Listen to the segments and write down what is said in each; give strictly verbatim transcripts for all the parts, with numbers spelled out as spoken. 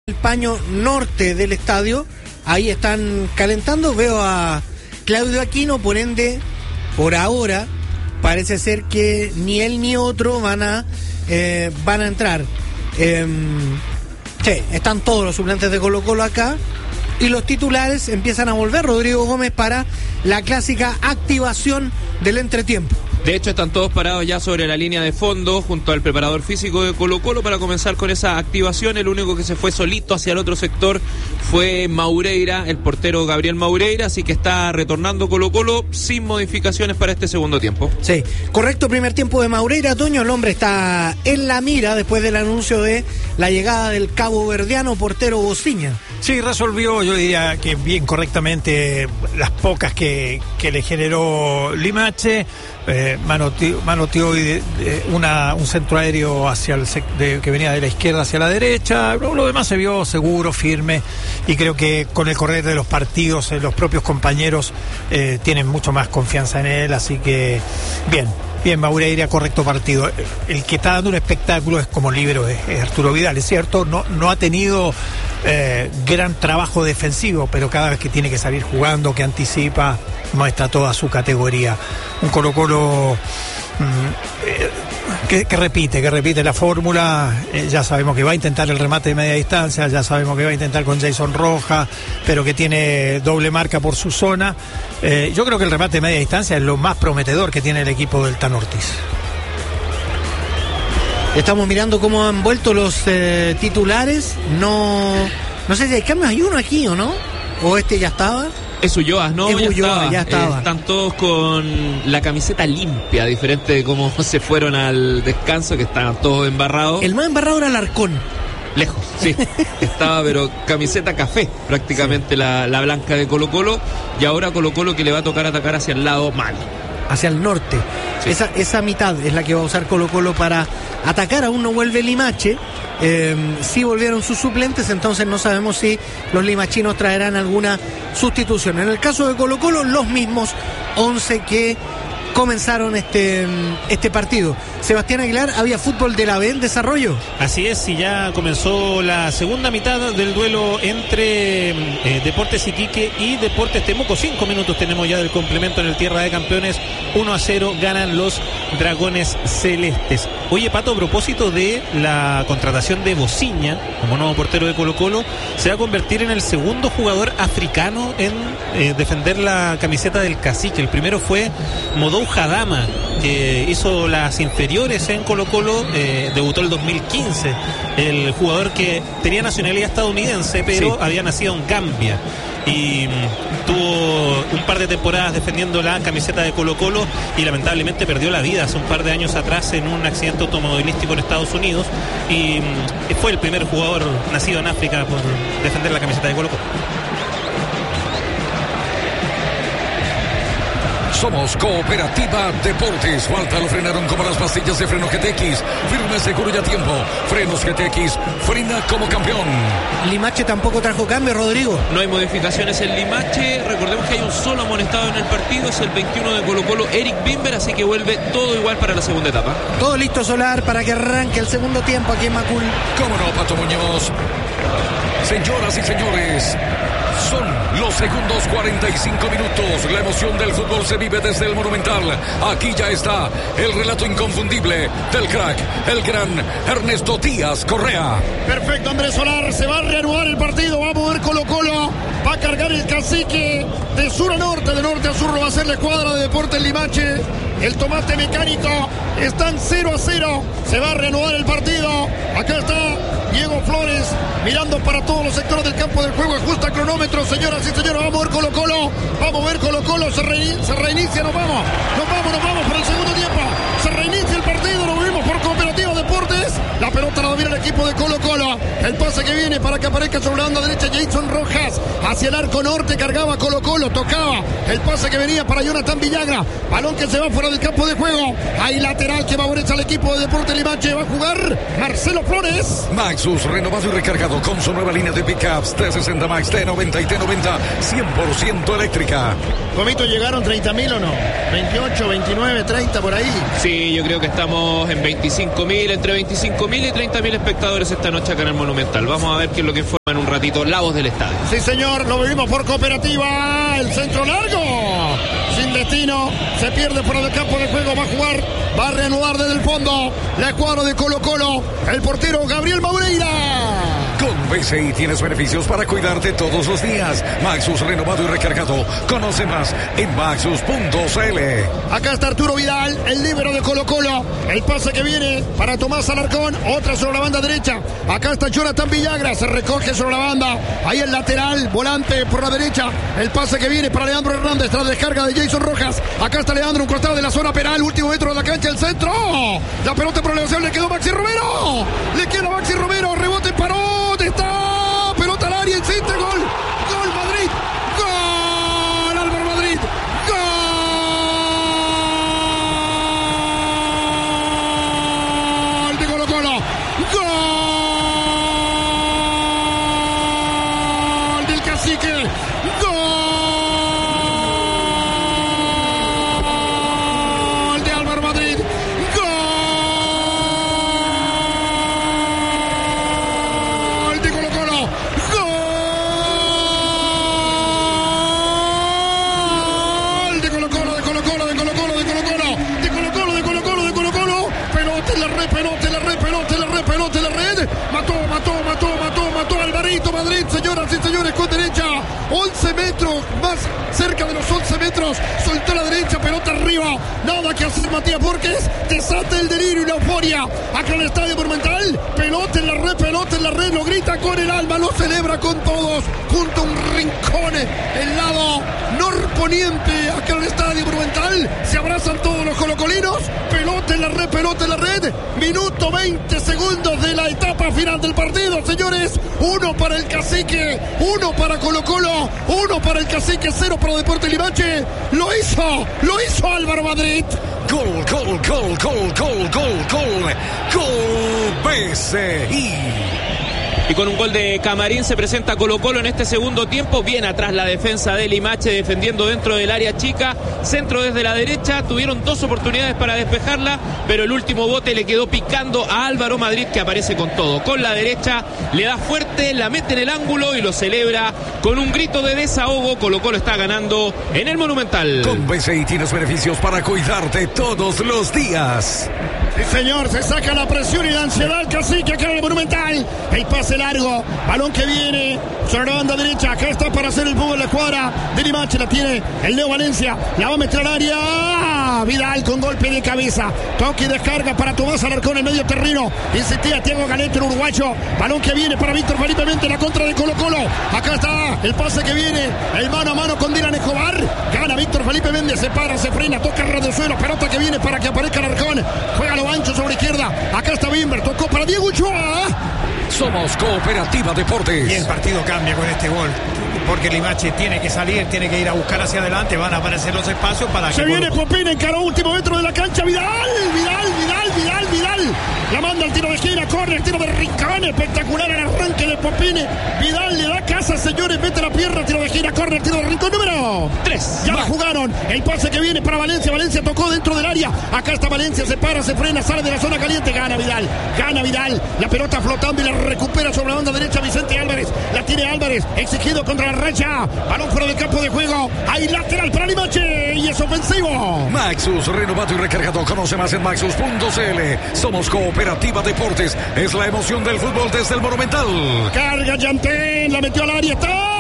el paño norte del estadio. Ahí están calentando. Veo a Claudio Aquino, por ende, por ahora, parece ser que ni él ni otro van a, eh, van a entrar. Eh, sí, están todos los suplentes de Colo-Colo acá. Y los titulares empiezan a volver. Rodrigo Gómez para la clásica activación del entretiempo. De hecho, están todos parados ya sobre la línea de fondo junto al preparador físico de Colo-Colo para comenzar con esa activación. El único que se fue solito hacia el otro sector fue Maureira, el portero Gabriel Maureira, así que está retornando Colo-Colo sin modificaciones para este segundo tiempo. Sí, correcto, primer tiempo de Maureira. Toño, el hombre está en la mira después del anuncio de la llegada del caboverdiano portero Bociña. Sí, resolvió, yo diría que bien correctamente, las pocas que, que le generó Limache. Eh, manoteó, manoteó de, de una, un centro aéreo hacia el sec, de, que venía de la izquierda hacia la derecha. Lo, lo demás se vio seguro, firme, y creo que con el correr de los partidos eh, los propios compañeros eh, tienen mucho más confianza en él, así que bien. Bien, Maureira, correcto partido. El que está dando un espectáculo es como líbero, es, es Arturo Vidal, es cierto, no, no ha tenido eh, gran trabajo defensivo, pero cada vez que tiene que salir jugando, que anticipa, muestra toda su categoría. Un Colo-Colo mm, eh, que, que repite, que repite la fórmula. Eh, ya sabemos que va a intentar el remate de media distancia, ya sabemos que va a intentar con Jason Rojas, pero que tiene doble marca por su zona. Eh, yo creo que el remate de media distancia es lo más prometedor que tiene el equipo del Tan Ortiz. Estamos mirando cómo han vuelto los eh, titulares. No, no sé si hay cambios, hay uno aquí o no, o este ya estaba. Es Ulloa, ¿no? Es ya, Ulloa, estaba. ya estaba. Eh, están todos con la camiseta limpia, diferente de cómo se fueron al descanso, que estaban todos embarrados. El más embarrado era Alarcón. Lejos, sí. Estaba, pero camiseta café, prácticamente, sí. la, la blanca de Colo-Colo. Y ahora Colo-Colo que le va a tocar atacar hacia el lado mal. Hacia el norte. Sí. Esa, esa mitad es la que va a usar Colo-Colo para atacar. Aún no vuelve Limache. Eh, sí volvieron sus suplentes, entonces no sabemos si los limachinos traerán alguna sustitución. En el caso de Colo-Colo, los mismos once que comenzaron este, este partido. Sebastián Aguilar, ¿había fútbol de la B en desarrollo? Así es, y ya comenzó la segunda mitad del duelo entre eh, Deportes Iquique y Deportes Temuco. Cinco minutos tenemos ya del complemento en el Tierra de Campeones. uno a cero ganan los Dragones Celestes. Oye, Pato, a propósito de la contratación de Bociña como nuevo portero de Colo-Colo, se va a convertir en el segundo jugador africano en eh, defender la camiseta del cacique. El primero fue Modou Hadama, que hizo las inferiores en Colo-Colo, eh, debutó el dos mil quince. El jugador que tenía nacionalidad estadounidense, pero sí. había nacido en Gambia. Y mm, tuvo un par de temporadas defendiendo la camiseta de Colo-Colo y lamentablemente perdió la vida hace un par de años atrás en un accidente automovilístico en Estados Unidos. Y mm, fue el primer jugador nacido en África por defender la camiseta de Colo-Colo. Somos Cooperativa Deportes. Falta lo frenaron como las pastillas de freno G T X. Firme, seguro y a tiempo. Frenos G T X. Frena como campeón. Limache tampoco trajo cambio, Rodrigo. No hay modificaciones en Limache. Recordemos que hay un solo amonestado en el partido. Es el veintiuno de Colo-Colo, Eric Bimber. Así que vuelve todo igual para la segunda etapa. Todo listo, Solar, para que arranque el segundo tiempo aquí en Macul. Cómo no, Pato Muñoz. Señoras y señores, son los segundos cuarenta y cinco minutos. La emoción del fútbol se vive desde el Monumental. Aquí ya está el relato inconfundible del crack, el gran Ernesto Díaz Correa. Perfecto, Andrés Solar. Se va a reanudar el partido. Va a mover Colo-Colo. Va a cargar el cacique de sur a norte. De norte a sur lo va a hacer la escuadra de Deportes Limache. El tomate mecánico. Están cero a cero. Se va a reanudar el partido. Acá está Diego Flores mirando para todos los sectores del campo del juego. Ajusta el cronómetro, señoras y señores. Vamos a ver Colo-Colo. Vamos a ver Colo-Colo. Se, reinicia, se reinicia. Nos vamos. Nos vamos, nos vamos para el segundo tiempo. Se reinicia el partido. Lo vimos por Cooperativa Deportes. La pelota la domina el equipo de Colo-Colo. El pase que viene para que aparezca sobre la banda derecha Jason Rojas. Hacia el arco norte cargaba Colo-Colo. Tocaba el pase que venía para Jonathan Villagra. Balón que se va fuera del campo de juego. Hay lateral que favorece al equipo de Deportes Limache. Va a jugar Marcelo Flores. Maxus, renovado y recargado con su nueva línea de pickups T sesenta Max, T noventa y T noventa, cien por ciento eléctrica. Comito, ¿llegaron treinta mil o no? veintiocho, veintinueve, treinta por ahí. Sí, yo creo que estamos en veinticinco mil, entre veinticinco mil y treinta mil espectadores espectadores esta noche acá en el Monumental. Vamos a ver qué es lo que informa en un ratito la voz del estadio. Sí, señor, lo vivimos por Cooperativa. El centro largo, sin destino, se pierde fuera del campo de juego. Va a jugar, va a reanudar desde el fondo la escuadra de Colo Colo, el portero Gabriel Maureira. Con B C I tienes beneficios para cuidarte todos los días. Maxus renovado y recargado. Conoce más en maxus punto c l. Acá está Arturo Vidal, el líbero de Colo Colo. El pase que viene para Tomás Alarcón, otra sobre la banda derecha. Acá está Jonathan Villagra, se recoge sobre la banda. Ahí el lateral, volante por la derecha. El pase que viene para Leandro Hernández, tras descarga de Jason Rojas. Acá está Leandro, un costado de la zona penal, último metro de la cancha, el centro. La pelota por elevación, le quedó Maxi Romero. Le queda Maxi Romero, rebote, paró. Está pelota al área, insiste, gol, gol Madrid, gol Álvaro Madrid, gol de Colo Colo, gol del Cacique, gol de Álvaro Madrid, Madrid, señoras y señores, con derecha, once metros, más cerca de los once metros, soltó la derecha, pelota arriba, nada que hacer Matías Borges, desata el delirio y la euforia, acá en el Estadio Monumental, pelota en la red, pelota en la red, lo grita con el alma, lo celebra con todos, junto a un rincón, el lado norponiente, acá en el Estadio Monumental, se abrazan todos los colocolinos, pelota en la red, pelota en la red, minuto veinte segundos de la etapa final del partido, señores, uno para el Cacique, uno para Colo Colo, uno para el Cacique, cero para Deportes Limache. Lo hizo, lo hizo Álvaro Madrid. Gol, gol, gol, gol, gol, gol, gol, gol, B C I. Y con un gol de Camarín se presenta Colo Colo en este segundo tiempo. Bien atrás la defensa de Limache defendiendo dentro del área chica. Centro desde la derecha. Tuvieron dos oportunidades para despejarla, pero el último bote le quedó picando a Álvaro Madrid, que aparece con todo. Con la derecha le da fuerte, la mete en el ángulo y lo celebra con un grito de desahogo. Colo Colo está ganando en el Monumental. Con B C I tienes beneficios para cuidarte todos los días. Sí, señor, se saca la presión y la ansiedad, Cacique, acá en el Monumental. El pase largo, balón que viene sobre la banda derecha, acá está para hacer el fútbol de la cuadra de Limache, la tiene el Leo Valencia, la va a meter al área, Vidal con golpe de cabeza, toque y descarga para Tomás Alarcón en medio terreno, insistía Thiago Galeto, el uruguayo, balón que viene para Víctor Felipe Méndez, la contra de Colo Colo, acá está el pase que viene, el mano a mano con Dylan Escobar, gana Víctor Felipe Méndez, se para, se frena, toca el del suelo, pelota que viene para que aparezca Alarcón, juega lo ancho sobre izquierda, acá está Bimber, tocó para Diego Ochoa. Somos Cooperativa Deportes. Y el partido cambia con este gol, porque Limache tiene que salir, tiene que ir a buscar hacia adelante, van a aparecer los espacios para se que... viene Popín, encaró último metro de la cancha, Vidal, Vidal, Vidal, Vidal, Vidal, la manda al tiro de esquina, corre el tiro de Rincón, espectacular el arranque de Popín, Vidal le da casa, señores, mete la pierna, tiro de esquina, corre el tiro de Rincón, número tres. Ya la jugaron, el pase que viene para Valencia, Valencia tocó dentro del área, acá está Valencia, se para, se frena, sale de la zona caliente, gana Vidal, gana Vidal, la pelota flotando y la recupera sobre la banda derecha Vicente Álvarez, la tiene Álvarez, exigido contra la racha, balón fuera del campo de juego, hay lateral para Limache y es ofensivo. Maxus renovado y recargado, conoce más en maxus punto c l. Somos Cooperativa Deportes, es la emoción del fútbol desde el Monumental. Carga Yantén, la metió al área,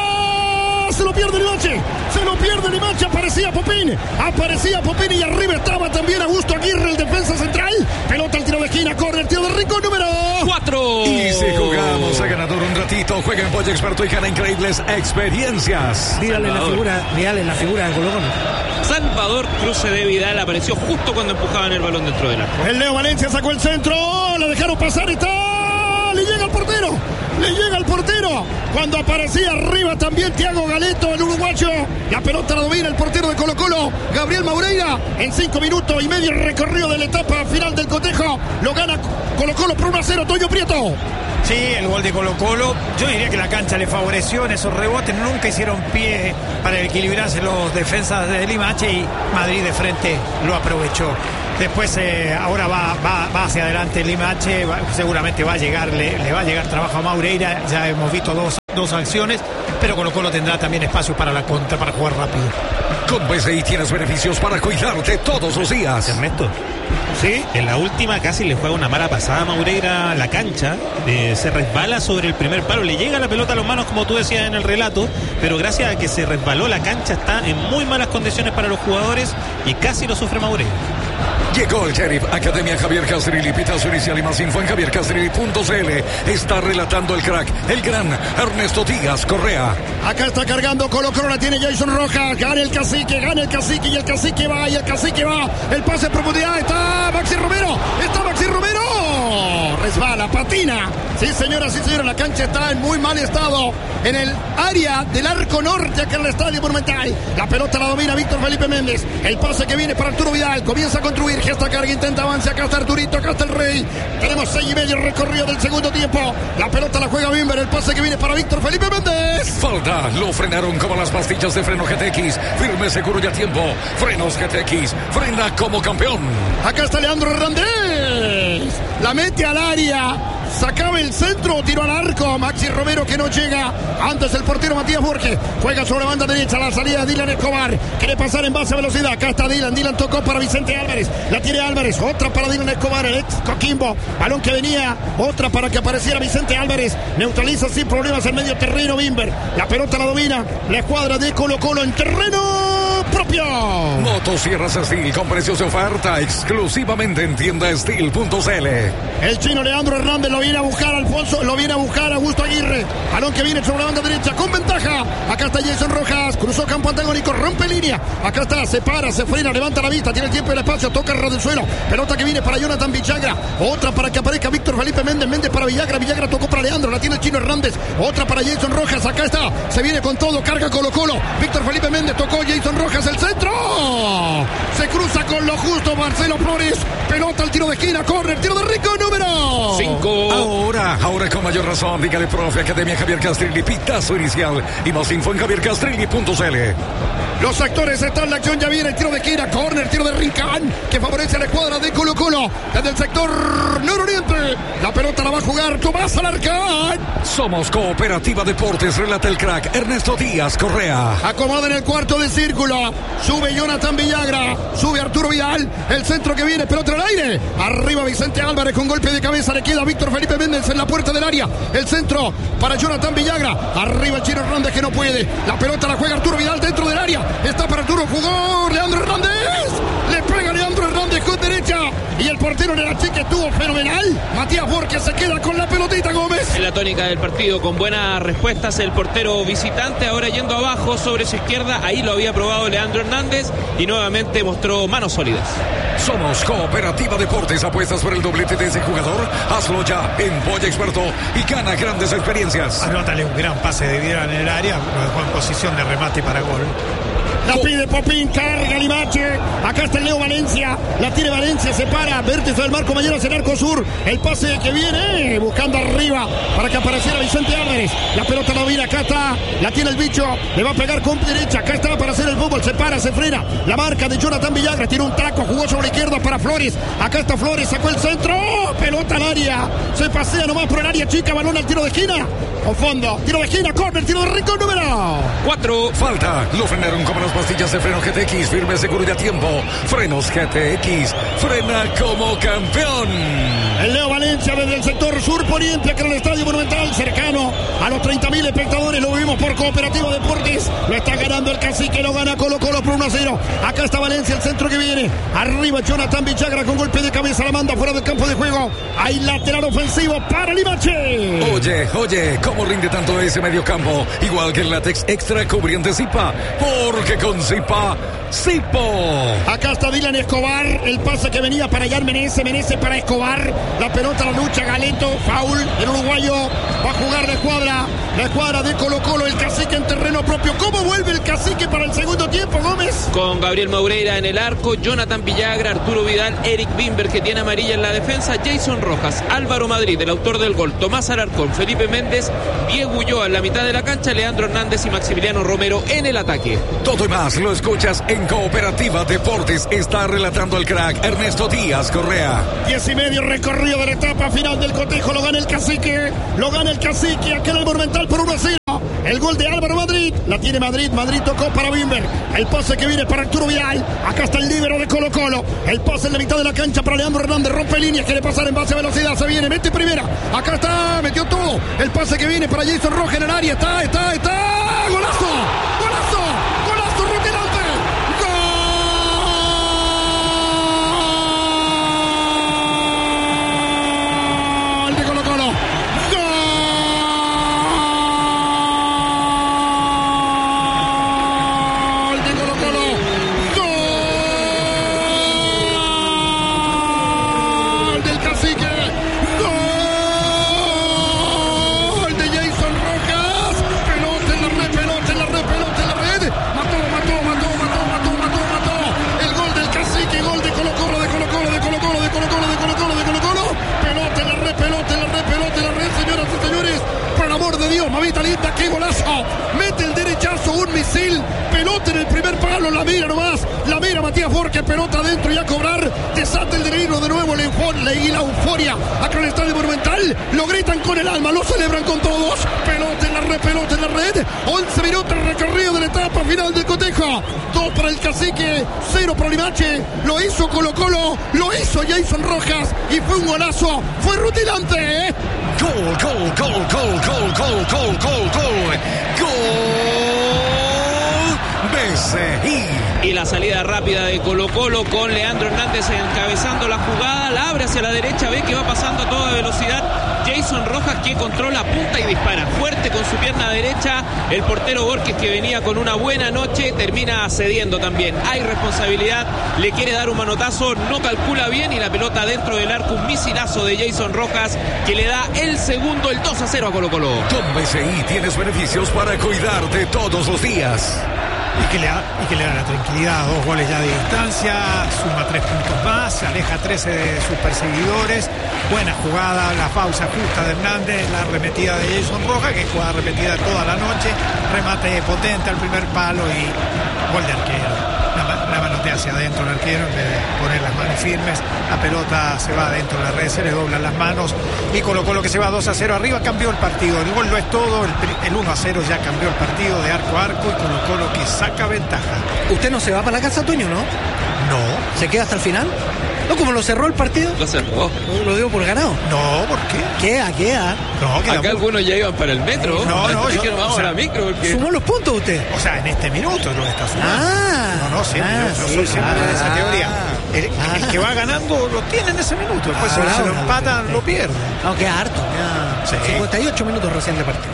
está, se lo pierde Limache, se lo pierde Limache, aparecía Popín, aparecía Popín y arriba estaba también Augusto Aguirre, el defensa central, pelota al tiro de esquina, corre el tiro de Rincón, número cuatro. Y si jugamos a ganador un ratito, juega en Pollo Experto y gana increíbles experiencias. Vidal en la figura, Vidal en la figura de Colo Colo. Salvador Cruce de Vidal apareció justo cuando empujaban el balón dentro del arco. El Leo Valencia sacó el centro, la dejaron pasar, está, le llega al portero, le llega al portero, cuando aparecía arriba también Thiago Galeto, el uruguayo, la pelota la domina el portero de Colo Colo, Gabriel Maureira, en cinco minutos y medio recorrido de la etapa final del cotejo, lo gana Colo Colo por uno a cero, Toño Prieto. Sí, el gol de Colo Colo, yo diría que la cancha le favoreció en esos rebotes, nunca hicieron pie para equilibrarse los defensas de Limache y Madrid de frente lo aprovechó. Después eh, ahora va, va, va hacia adelante Limache, va, seguramente va a llegar, le, le va a llegar trabajo a Maureira, ya hemos visto dos, dos acciones, pero Colo Colo tendrá también espacio para la contra, para jugar rápido. Con B C I tienes beneficios para cuidarte todos los días. Ernesto, ¿Sí? en la última casi le juega una mala pasada a Maureira a la cancha, eh, se resbala sobre el primer palo, le llega la pelota a las manos como tú decías en el relato, pero gracias a que se resbaló la cancha está en muy malas condiciones para los jugadores y casi lo sufre Maureira. Llegó el Sheriff Academia Javier Castrilli, pitazo inicial y más info en javier castrilli punto c l. Está relatando el crack, el gran Ernesto Díaz Correa. Acá está cargando Colo Colo, la tiene Jason Rojas. Gana el cacique, gana el cacique y el cacique va, y el cacique va. El pase en profundidad, está Maxi Romero, está Maxi Romero. Resbala, patina. Sí, señora, sí, señora, la cancha está en muy mal estado. En el área del arco norte, acá en el Estadio Monumental. La pelota la domina Víctor Felipe Méndez. El pase que viene para Arturo Vidal. Comienza a construir, gesta carga, intenta avance. Acá está Arturito, acá está el Rey. Tenemos seis y medio recorrido del segundo tiempo. La pelota la juega Bimber. El pase que viene para Víctor Felipe Méndez. Falta, lo frenaron como las pastillas de freno G T X. Firme, seguro y a tiempo. Frenos G T X, frena como campeón. Acá está Leandro Hernández. La mete al área. Sacaba el centro, tiró al arco. Maxi Romero que no llega. Antes el portero Matías Borges. Juega sobre banda derecha. La salida de Dylan Escobar. Quiere pasar en base a velocidad. Acá está Dylan. Dylan tocó para Vicente Álvarez. La tiene Álvarez. Otra para Dylan Escobar. El ex Coquimbo. Balón que venía. Otra para que apareciera Vicente Álvarez. Neutraliza sin problemas el medio terreno Bimber. La pelota la domina la escuadra de Colo Colo en terreno propio. Motosierras Steel con precios de oferta exclusivamente en tienda steel punto c l. El chino Leandro Hernández lo viene a buscar Alfonso, lo viene a buscar Augusto Aguirre. Balón que viene sobre la banda derecha con ventaja. Acá está Jason Rojas, cruzó campo antagónico, rompe línea. Acá está, se para, se frena, levanta la vista, tiene el tiempo y el espacio, toca el ras del suelo. Pelota que viene para Jonathan Villagra. Otra para que aparezca Víctor Felipe Méndez. Méndez para Villagra, Villagra tocó para Leandro, la tiene el chino Hernández. Otra para Jason Rojas, acá está, se viene con todo, carga Colo Colo. Víctor Felipe Méndez tocó, Jason Rojas, el centro. Se cruza con lo justo Marcelo Flores. Pelota al tiro de esquina, corre el tiro de Rico, número cinco. Ahora, ahora con mayor razón, dígale profe Academia Javier Castrilli, pitazo inicial y más info en javier castrilli punto c l. Los actores están en la acción, ya viene el tiro de esquina, corner, tiro de Rincán, que favorece a la escuadra de Colo Colo. Desde el sector nororiente, la pelota la va a jugar Tomás Alarcán. Somos Cooperativa Deportes, relata el crack Ernesto Díaz Correa. Acomoda en el cuarto de círculo, sube Jonathan Villagra, sube Arturo Vidal, el centro que viene, pelota al aire. Arriba Vicente Álvarez con golpe de cabeza, le queda Víctor Felipe Méndez en la puerta del área. El centro para Jonathan Villagra, arriba el chino Hernández que no puede. La pelota la juega Arturo Vidal dentro del área. Está para Arturo, jugó Leandro Hernández. Le pega Leandro Hernández con derecha. Y el portero de la chica estuvo fenomenal. Matías Borges se queda con la pelotita, Gómez. En la tónica del partido, con buenas respuestas el portero visitante, ahora yendo abajo sobre su izquierda. Ahí lo había probado Leandro Hernández y nuevamente mostró manos sólidas. Somos Cooperativa Deportes, apuestas por el doblete de ese jugador. Hazlo ya en Polla Experto y gana grandes experiencias. Anótale un gran pase de Vidal en el área, lo dejó en posición de remate para gol. La pide Popín, carga Limache. Acá está el Leo Valencia. La tiene Valencia, se para. Vértice del marco mayor hacia el arco sur. El pase que viene, buscando arriba para que apareciera Vicente Álvarez. La pelota la domina, acá está. La tiene el bicho. Le va a pegar con derecha. Acá está para hacer el fútbol. Se para, se frena. La marca de Jonathan Villagra. Tiene un taco, jugó sobre la izquierda para Flores. Acá está Flores, sacó el centro. Pelota al área. Se pasea nomás por el área chica. Balón al tiro de esquina. Con fondo. Tiro de esquina, corner, tiro de rico, número cuatro. Falta. Lo frenaron como las pastillas de freno G T X, firme, seguro y a tiempo. Frenos G T X, frena como campeón. El Leo Valencia desde el sector sur poniente, acá en el Estadio Monumental, cercano a los treinta mil espectadores. Lo vimos por Cooperativa Deportes. Lo está ganando el cacique, lo gana Colo Colo por uno a cero. Acá está Valencia, el centro que viene. Arriba Jonathan Villagra con golpe de cabeza, la manda fuera del campo de juego. Hay lateral ofensivo para Limache. Oye, oye, ¿cómo rinde tanto ese medio campo? Igual que el látex extra cubriente Zipa, porque con Zipa, Zipo. Acá está Dylan Escobar, el pase que venía para Jan Menezes, Menezes para Escobar. La pelota, la lucha, Galeto, foul, el uruguayo va a jugar de escuadra, la escuadra de Colo Colo, el cacique en terreno propio. ¿Cómo vuelve el cacique? Cacique para el segundo tiempo, Gómez. Con Gabriel Maureira en el arco, Jonathan Villagra, Arturo Vidal, Eric Bimber, que tiene amarilla en la defensa, Jason Rojas, Álvaro Madrid, el autor del gol, Tomás Alarcón, Felipe Méndez, Diego Ulloa en la mitad de la cancha, Leandro Hernández y Maximiliano Romero en el ataque. Todo y más lo escuchas en Cooperativa Deportes. Está relatando el crack Ernesto Díaz Correa. Diez y medio recorrido de la etapa final del cotejo. Lo gana el Cacique. Lo gana el Cacique. Aquel el Monumental por uno a cero. El gol de Álvaro Madrid. La tiene Madrid. Madrid tocó para Bimber. El pase que viene para Arturo Vidal. Acá está el líbero de Colo Colo. El pase en la mitad de la cancha para Leandro Hernández. Rompe línea. Quiere pasar en base a velocidad. Se viene. Mete primera. Acá está. Metió todo. El pase que viene para Jason Rojas en el área. Está, está, está. ¡Golazo! ¡Golazo! ¡Golazo! ¡Rutilante! ¡Gol de Colo Colo! ¡Gol de Colo Colo! ¡Gol del Cacique! ¡Gol de Jason Rojas! Pelota en la red, pelota en la red, pelota en la red. Mató, mató, mató, mató, mató, mató, mató. El gol del Cacique, gol de Colo Colo, de Colo Colo, de Colo Colo, de Colo Colo, de Colo Colo, de Colo Colo. Pelota en la red, pelota en la red, pelota en la red, señoras y señores. Por el amor de Dios, mamita linda, qué golazo. Mete el derechazo, un misil. Pelota en el primer palo, la mira nomás. La mira Matías Borges, pelota adentro y a cobrar. Desata el derecho de nuevo la euforia, y la euforia. Acá en el Estadio Monumental. Lo gritan con el alma, lo celebran con todos. Pelota en la red, pelota en la red. once minutos recorrido de la etapa final del cotejo. dos para el Cacique, cero para Limache. Lo hizo Colo Colo, lo hizo Jason Rojas. Y fue un golazo, fue rutilante, ¿eh? Gol, gol, gol, gol, gol, gol, gol, gol, gol. Gol. B C I. Y la salida rápida de Colo Colo con Leandro Hernández encabezando la jugada, la abre hacia la derecha, ve que va pasando a toda velocidad Jason Rojas, que controla, punta y dispara fuerte con su pierna derecha. El portero Borges, que venía con una buena noche, termina cediendo también. Hay responsabilidad, le quiere dar un manotazo, no calcula bien y la pelota dentro del arco, un misilazo de Jason Rojas que le da el segundo, el dos a cero a Colo Colo. Con B C I tienes beneficios para cuidarte todos los días. Y que, le da, y que le da la tranquilidad, dos goles ya de distancia, suma tres puntos más, se aleja trece de sus perseguidores. Buena jugada, la pausa justa de Hernández, la arremetida de Jason Rojas, que juega repetida toda la noche, remate potente al primer palo y gol de arquero. La, la manotea hacia adentro el arquero en vez de poner las manos firmes. La pelota se va adentro de la red, se le doblan las manos y Colo Colo, que se va dos a cero arriba, cambió el partido. El gol no es todo, el, el uno a cero ya cambió el partido de arco a arco y Colo Colo que saca ventaja. ¿Usted no se va para la casa, Toño, no? No. ¿Se queda hasta el final? ¿No? ¿Como lo cerró el partido? Lo cerró. ¿Lo dio por ganado? No, ¿por qué? Queda, queda. No, queda. Acá algunos ya iban para el metro. No, no, yo, yo, que nos vamos o sea, a la micro porque... ¿Sumó los puntos usted? O sea, en este minuto lo está sumando. Ah. No, no, siempre. Ah, yo, yo sí, soy siempre ah, de esa teoría. El, ah. el que va ganando lo tiene en ese minuto. Después Ah, si se lo bravo, empatan, sí. lo pierde. No, queda harto. Queda Sí. cincuenta y ocho minutos recién de partido.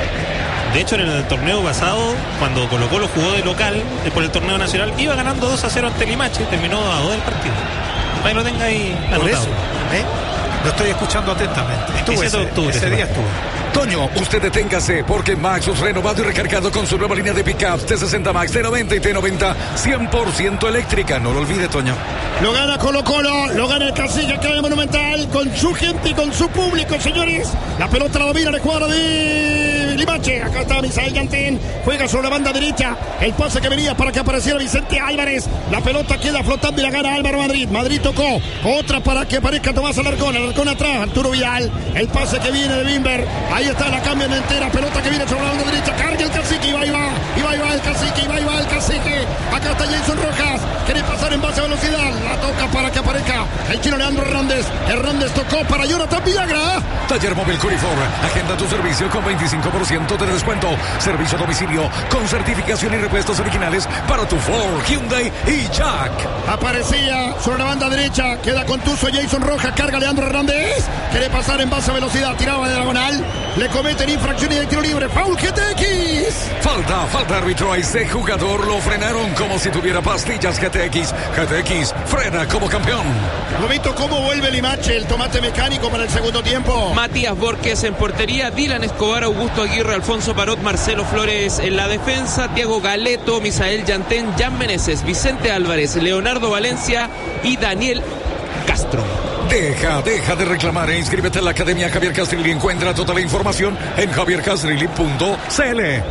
De hecho, en el torneo pasado, cuando Colo Colo jugó de local, eh, por el torneo nacional, iba ganando dos a cero ante Limache, terminó a dos del partido. Para que lo tenga ahí Por anotado. eso, ¿eh? Lo estoy escuchando atentamente. Estuve diecisiete de ese, octubre, ese se día va. estuve. Toño, usted deténgase porque Maxus renovado y recargado con su nueva línea de pickups T sesenta Max, T noventa y T noventa cien por ciento eléctrica. No lo olvide, Toño. Lo gana Colo Colo, lo gana el Cacique acá en el Monumental, con su gente y con su público, señores. La pelota la domina la escuadra de Limache. Acá está Misael Yantén, juega sobre la banda derecha. El pase que venía para que apareciera Vicente Álvarez. La pelota queda flotando y la gana Álvaro Madrid. Madrid tocó, otra para que aparezca Tomás Alarcón. Alarcón atrás, Arturo Vidal. El pase que viene de Bimber. Ahí está, la cambian entera. Pelota que viene sobre la banda derecha. Carga el Cacique, y va, y va. Y va, y va el Cacique, y va, y va el Cacique. Acá está Jason Rojas. Quiere pasar en base a velocidad. La toca para que aparezca el chino Leandro Hernández. Hernández tocó para Jonathan Villagra. Taller Móvil Curifor. Agenda tu servicio con veinticinco por ciento de descuento. Servicio a domicilio con certificación y repuestos originales para tu Ford, Hyundai y Jack. Aparecía sobre la banda derecha. Queda contuso Jason Rojas. Carga Leandro Hernández. Quiere pasar en base a velocidad. Tiraba de diagonal. Le cometen infracción y de tiro libre. Foul G T X. Meneses. Falta, falta árbitro a ese jugador, lo frenaron como si tuviera pastillas G T X. G T X frena como campeón. Momento, ¿cómo vuelve Limache, el tomate mecánico para el segundo tiempo? Matías Borges en portería, Dylan Escobar, Augusto Aguirre, Alfonso Parot, Marcelo Flores en la defensa, Tiago Galeto, Misael Yantén, Jan Meneses, Vicente Álvarez, Leonardo Valencia y Daniel Castro. Deja, deja de reclamar e inscríbete en la Academia Javier Castrilli. Encuentra toda la información en javier castrilli punto c l.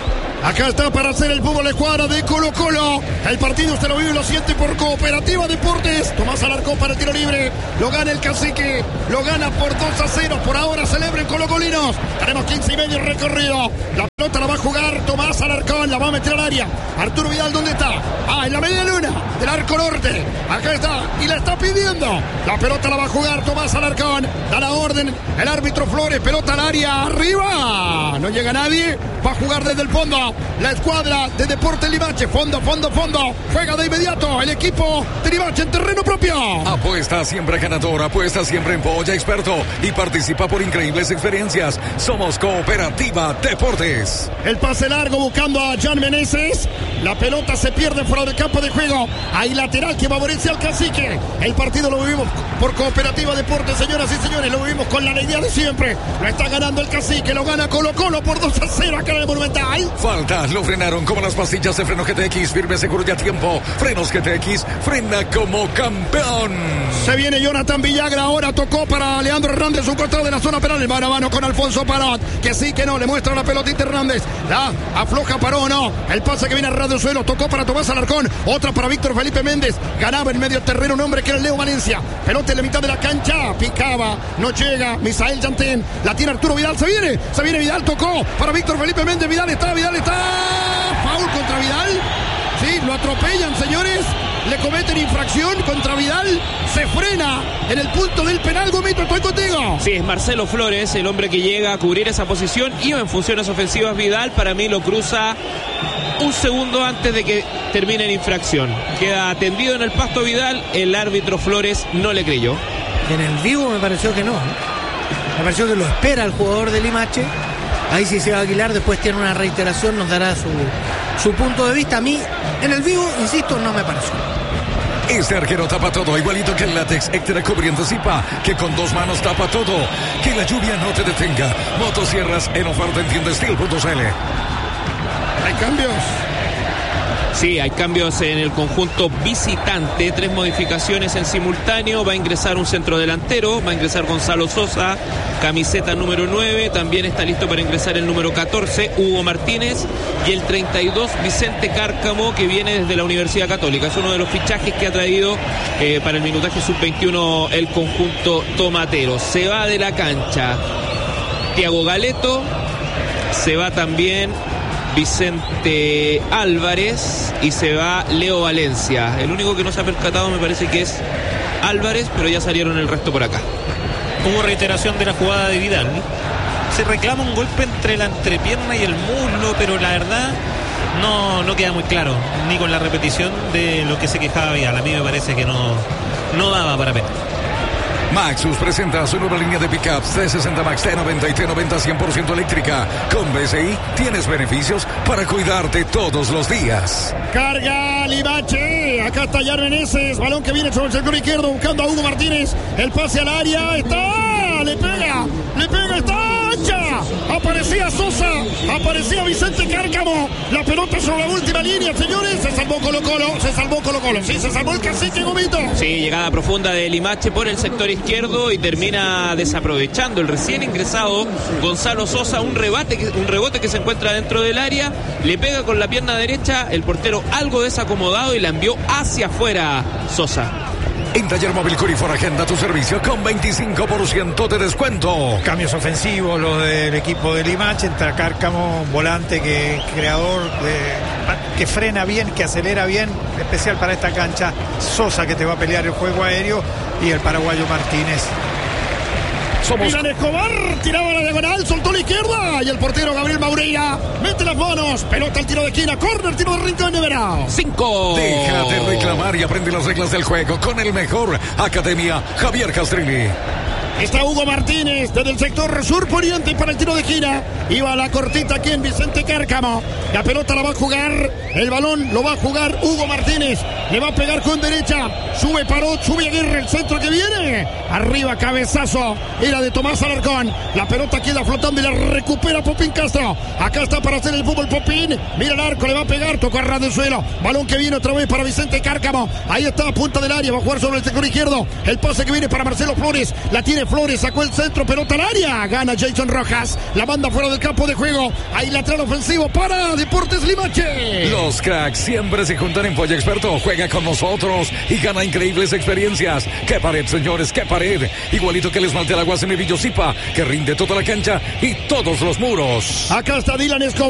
Acá está para hacer el fútbol escuadra de Colo Colo. El partido usted lo vive y lo siente por Cooperativa Deportes. Tomás Alarcón para el tiro libre. Lo gana el Cacique. Lo gana por dos a cero. Por ahora celebren colocolinos. Tenemos quince y medio recorrido. La pelota la va a jugar Tomás Alarcón. La va a meter al área. Arturo Vidal, ¿dónde está? Ah, en la media luna del arco norte. Acá está. Y la está pidiendo. La pelota la va a jugar Tomás Alarcón. Da la orden el árbitro Flores. Pelota al área. Arriba. No llega nadie. Va a jugar desde el fondo. La escuadra de Deportes Limache. Fondo, fondo, fondo. Juega de inmediato el equipo de Limache en terreno propio. Apuesta siempre ganador. Apuesta siempre en Polla Experto. Y participa por increíbles experiencias. Somos Cooperativa Deportes. El pase largo buscando a Jan Meneses. La pelota se pierde fuera del campo de juego. Hay lateral que favorece al Cacique. El partido lo vivimos por Cooperativa Deportes, señoras y señores. Lo vivimos con la alegría de siempre. Lo está ganando el Cacique. Lo gana Colo Colo por dos a cero acá en el Monumental. Falta, lo frenaron como las pastillas de freno G T X. Firme, seguro y a tiempo. Frenos G T X. Frena como campeón. Se viene Jonathan Villagra. Ahora tocó para Leandro Hernández. Un costado de la zona penal. El mano a mano con Alfonso Parot. Que sí, que no. Le muestra la pelotita Hernández. La afloja, paró, no. El pase que viene a ras del suelo. Tocó para Tomás Alarcón. Otra para Víctor Felipe Méndez. Ganaba en medio terreno un hombre que era Leo Valencia. Pelota en la mitad de la cancha. Picaba. No llega. Misael Yantén. La tiene Arturo Vidal. Se viene. Se viene Vidal. Tocó para Víctor Felipe Méndez. Vidal está. Vidal está. Foul contra Vidal. Sí, lo atropellan, señores. Le cometen infracción contra Vidal. Se frena en el punto del penal. Gomito, estoy contigo. Sí, es Marcelo Flores, el hombre que llega a cubrir esa posición. Iba en funciones ofensivas Vidal. Para mí lo cruza un segundo antes de que termine en infracción. Queda tendido en el pasto Vidal. El árbitro Flores no le creyó. En el vivo me pareció que no. Me pareció que lo espera el jugador de Limache. Ahí sí se va a Aguilar, después tiene una reiteración, nos dará su, su punto de vista. A mí, en el vivo, insisto, no me pareció. Este arquero tapa todo, igualito que el látex Extra cubriendo Zipa, que con dos manos tapa todo. Que la lluvia no te detenga. Motosierras en oferta en tienda steel punto c l. Hay cambios. Sí, hay cambios en el conjunto visitante, tres modificaciones en simultáneo. Va a ingresar un centro delantero, va a ingresar Gonzalo Sosa, camiseta número nueve, también está listo para ingresar el número catorce, Hugo Martínez, y el treinta y dos, Vicente Cárcamo, que viene desde la Universidad Católica. Es uno de los fichajes que ha traído eh, para el minutaje sub veintiuno el conjunto tomatero. Se va de la cancha Tiago Galeto, se va también Vicente Álvarez y se va Leo Valencia. El único que no se ha percatado me parece que es Álvarez, pero ya salieron el resto por acá. Hubo reiteración de la jugada de Vidal. Se reclama un golpe entre la entrepierna y el muslo, pero la verdad no, no queda muy claro, ni con la repetición de lo que se quejaba Vidal. A mí me parece que no, no daba para ver. Maxus presenta su nueva línea de pickups T sesenta Max, T noventa y T noventa cien por ciento eléctrica. Con B C I tienes beneficios para cuidarte todos los días. Carga Limache. Acá está Jan Meneses. Balón que viene sobre el sector izquierdo buscando a Hugo Martínez. El pase al área. Está. Le pega. Le pega. Está ancha. Aparecía Sosa. Aparecía Vicente Cárcamo. La pelota sobre la última línea, señores. Se salvó Colo Colo. Se salvó Colo Colo. Sí, se salvó el Cacique, Gomito. Sí, llegada profunda de Limache por el sector izquierdo y termina desaprovechando el recién ingresado Gonzalo Sosa. Un rebate, un rebote que se encuentra dentro del área. Le pega con la pierna derecha. El portero algo desacomodado y la envió hacia afuera Sosa. En Taller Móvil Curifor agenda tu servicio con veinticinco por ciento de descuento. Cambios ofensivos los del equipo de Limache. Entra Cárcamo, volante que creador de, que frena bien, que acelera bien, especial para esta cancha. Sosa, que te va a pelear el juego aéreo, y el paraguayo Martínez. Somos... Milan Escobar tiraba la diagonal, soltó la izquierda y el portero Gabriel Maureira mete las manos, pelota al tiro de esquina, córner, tiro de Rincón de Verao. Cinco. Deja de reclamar y aprende las reglas del juego con el mejor. Academia Javier Castrilli. Está Hugo Martínez desde el sector sur poniente para el tiro de gira. Iba a la cortita aquí en Vicente Cárcamo. La pelota la va a jugar, el balón lo va a jugar Hugo Martínez. Le va a pegar con derecha. Sube Parot, sube Aguirre, el centro que viene. Arriba, cabezazo. Era de Tomás Alarcón. La pelota queda flotando y la recupera Popín Castro. Acá está para hacer el fútbol Popín. Mira el arco, le va a pegar, tocó a ras del suelo. Balón que viene otra vez para Vicente Cárcamo. Ahí está a punta del área, va a jugar sobre el sector izquierdo. El pase que viene para Marcelo Flores. La tiene Flores, sacó el centro, pelota al área. Gana Jason Rojas. La banda fuera del campo de juego. Ahí lateral ofensivo para Deportes Limache. Los cracks siempre se juntan en Polla Experto. Juega con nosotros y gana increíbles experiencias. ¡Qué pared, señores! ¡Qué pared! Igualito que el esmalte al agua Semillo Zipa, que rinde toda la cancha y todos los muros. Acá está Dylan Escobar.